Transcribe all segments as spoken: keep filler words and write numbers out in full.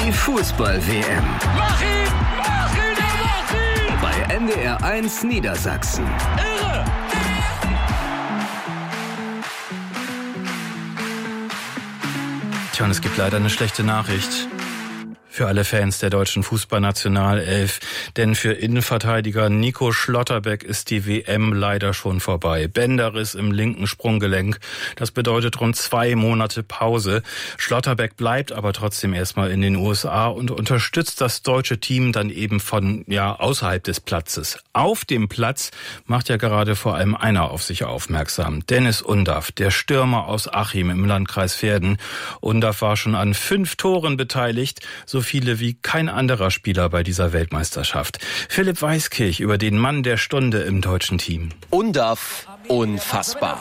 Die Fußball-W M. Mach ihn! Mach ihn! Mach ihn! Bei N D R eins Niedersachsen. Irre! Tja, und es gibt leider eine schlechte Nachricht für alle Fans der deutschen Fußballnationalelf. Denn für Innenverteidiger Nico Schlotterbeck ist die W M leider schon vorbei. Bänderriss im linken Sprunggelenk. Das bedeutet rund zwei Monate Pause. Schlotterbeck bleibt aber trotzdem erstmal in den U S A und unterstützt das deutsche Team dann eben von, ja, außerhalb des Platzes. Auf dem Platz macht ja gerade vor allem einer auf sich aufmerksam. Dennis Undaff, der Stürmer aus Achim im Landkreis Verden. Undaff war schon an fünf Toren beteiligt, so viele wie kein anderer Spieler bei dieser Weltmeisterschaft. Philipp Weiskirch über den Mann der Stunde im deutschen Team. Undaff, unfassbar.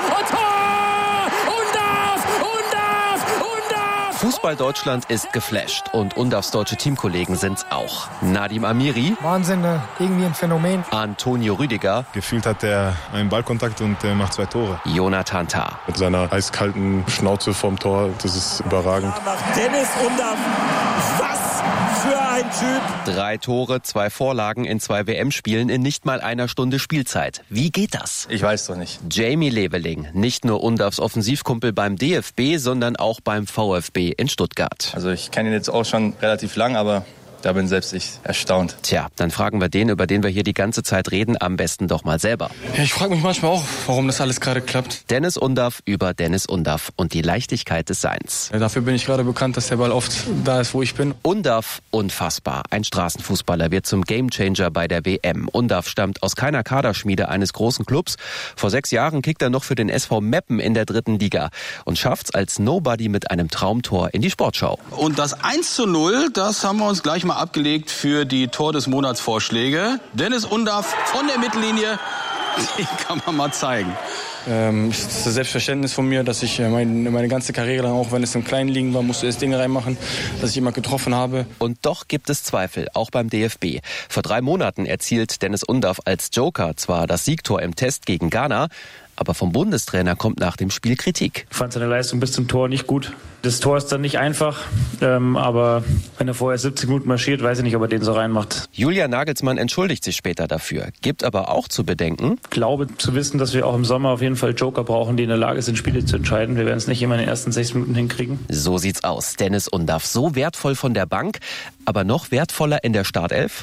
Fußball Deutschland ist geflasht und Undaffs deutsche Teamkollegen sind's auch. Nadim Amiri. Wahnsinn, irgendwie ein Phänomen. Antonio Rüdiger. Gefühlt hat er einen Ballkontakt und äh, macht zwei Tore. Jonathan Tah. Mit seiner eiskalten Schnauze vorm Tor, das ist überragend. Dennis Undaff, was für ein Typ. Drei Tore, zwei Vorlagen in zwei W M-Spielen in nicht mal einer Stunde Spielzeit. Wie geht das? Ich weiß doch nicht. Jamie Leveling, nicht nur Undaffs Offensivkumpel beim D F B, sondern auch beim VfB in Stuttgart. Also ich kenne ihn jetzt auch schon relativ lang, aber da bin selbst ich erstaunt. Tja, dann fragen wir den, über den wir hier die ganze Zeit reden, am besten doch mal selber. Ja, ich frage mich manchmal auch, warum das alles gerade klappt. Dennis Undaff über Dennis Undaff und die Leichtigkeit des Seins. Ja, dafür bin ich gerade bekannt, dass der Ball oft da ist, wo ich bin. Undaff, unfassbar. Ein Straßenfußballer wird zum Gamechanger bei der W M. Undaff stammt aus keiner Kaderschmiede eines großen Clubs. Vor sechs Jahren kickt er noch für den S V Meppen in der dritten Liga und schafft's als Nobody mit einem Traumtor in die Sportschau. Und das eins zu null, das haben wir uns gleich mal abgelegt für die Tor des Monats Vorschläge. Dennis Undaff von der Mittellinie, die kann man mal zeigen. Ähm, das ist das Selbstverständnis von mir, dass ich meine, meine ganze Karriere lang, auch wenn es im kleinen Ligen war, musste ich das Ding reinmachen, dass ich immer getroffen habe. Und doch gibt es Zweifel, auch beim D F B. Vor drei Monaten erzielt Dennis Undaff als Joker zwar das Siegtor im Test gegen Ghana, aber vom Bundestrainer kommt nach dem Spiel Kritik. Ich fand seine Leistung bis zum Tor nicht gut. Das Tor ist dann nicht einfach, ähm, aber wenn er vorher siebzig Minuten marschiert, weiß ich nicht, ob er den so reinmacht. Julian Nagelsmann entschuldigt sich später dafür, gibt aber auch zu bedenken: Ich glaube zu wissen, dass wir auch im Sommer auf jeden Fall Joker brauchen, die in der Lage sind, Spiele zu entscheiden. Wir werden es nicht immer in den ersten sechs Minuten hinkriegen. So sieht's aus. Dennis Undaff, so wertvoll von der Bank, aber noch wertvoller in der Startelf?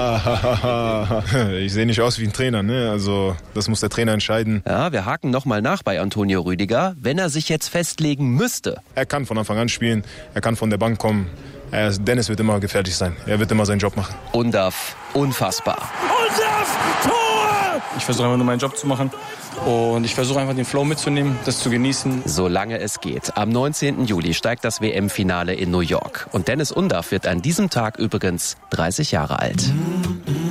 Ich sehe nicht aus wie ein Trainer, ne? Also das muss der Trainer entscheiden. Ja, wir haken nochmal nach bei Antonio Rüdiger, wenn er sich jetzt festlegen müsste. Er kann von Anfang an spielen, er kann von der Bank kommen. Er, Dennis wird immer gefährlich sein, er wird immer seinen Job machen. Undaff, unfassbar. Undaff, Tor! Ich versuche einfach nur meinen Job zu machen und ich versuche einfach den Flow mitzunehmen, das zu genießen. Solange es geht. Am neunzehnten Juli steigt das W M-Finale in New York. Und Dennis Undaff wird an diesem Tag übrigens dreißig Jahre alt.